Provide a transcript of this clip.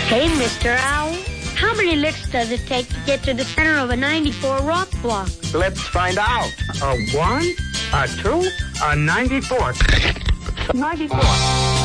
Hey, Mr. Owl. How many licks does it take to get to the center of a 94 rock block? Let's find out. A 1, a 2, a 94. 94.